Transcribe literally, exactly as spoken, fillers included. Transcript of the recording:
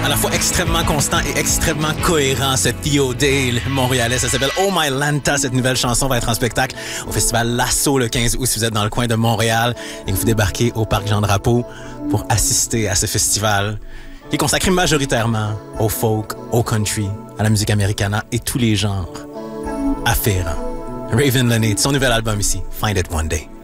à la fois extrêmement constant et extrêmement cohérent, ce Theo Dale montréalais. Ça s'appelle Oh My Lanta. Cette nouvelle chanson va être en spectacle au festival L'Assaut le quinze août si vous êtes dans le coin de Montréal et que vous débarquez au Parc Jean-Drapeau pour assister à ce festival qui est consacré majoritairement au folk, au country, à la musique americana et tous les genres afférents. Raven Lenae, son nouvel album ici, Find It One Day.